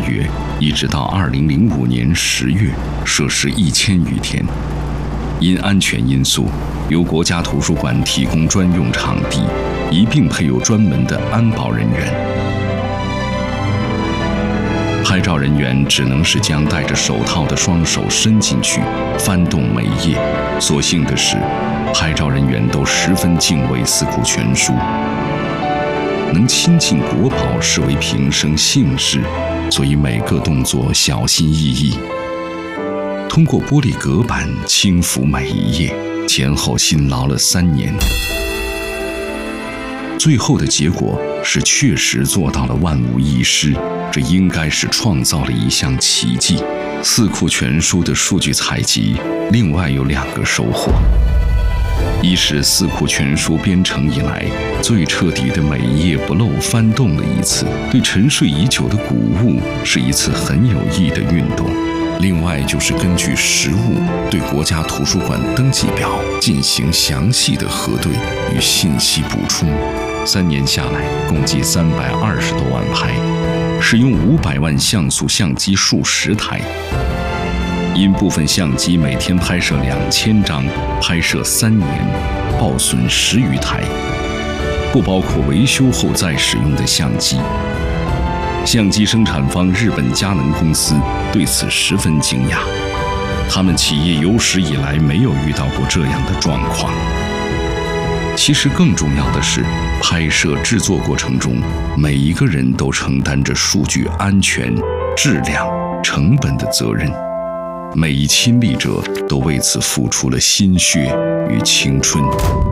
月，一直到2005年10月，摄氏1000余天。因安全因素，由国家图书馆提供专用场地，一并配有专门的安保人员。拍照人员只能是将戴着手套的双手伸进去，翻动每页。所幸的是，拍照人员都十分敬畏《四库全书》，能亲近国宝视为平生幸事，所以每个动作小心翼翼。通过玻璃隔板轻抚每一页，前后辛劳了3年。最后的结果是确实做到了万无一失，这应该是创造了一项奇迹。《四库全书》的数据采集，另外有2个收获：一是《四库全书》编成以来最彻底的每一页不漏翻动了一次，对沉睡已久的古物是一次很有益的运动。另外就是根据实物对国家图书馆登记表进行详细的核对与信息补充。3年下来，共计320多万拍，使用500万像素相机数十台。因部分相机每天拍摄2000张，拍摄3年，报损10余台，不包括维修后再使用的相机。相机生产方日本佳能公司对此十分惊讶，他们企业有史以来没有遇到过这样的状况。其实更重要的是，拍摄制作过程中，每一个人都承担着数据安全、质量、成本的责任，每一亲历者都为此付出了心血与青春。